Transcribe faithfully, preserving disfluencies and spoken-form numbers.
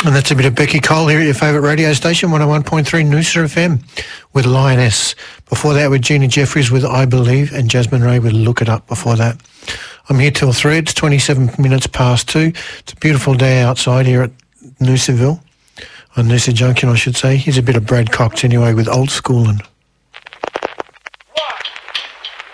And that's a bit of Becky Cole here at your favourite radio station, one oh one point three Noosa F M with Lioness. Before that with Gina Jeffries with I Believe, and Jasmine Ray with Look It Up before that. I'm here till three. It's twenty-seven minutes past two. It's a beautiful day outside here at Noosaville, on Noosa Junction I should say. Here's a bit of Brad Cox anyway with Old Schoolin'.